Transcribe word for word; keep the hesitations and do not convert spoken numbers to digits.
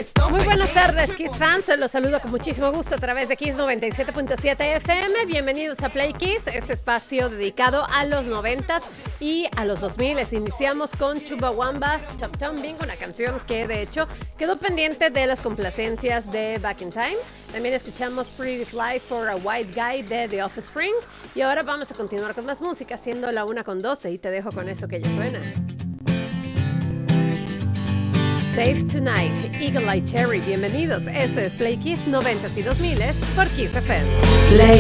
Muy buenas tardes, Kiss fans. Los saludo con muchísimo gusto a través de Kiss noventa y siete punto siete F M. Bienvenidos a Play Kiss, este espacio dedicado a los noventas y a los dos mil. Iniciamos con Chumbawamba Chop Tumbing, una canción que de hecho quedó pendiente de las complacencias de Back in Time. También escuchamos Pretty Fly for a White Guy de The Offspring. Y ahora vamos a continuar con más música, siendo la una con doce, y te dejo con esto que ya suena. Save Tonight, Eagle Eye Cherry. Bienvenidos, esto es Play Kiss noventas y dos mil por Kiss F M. Play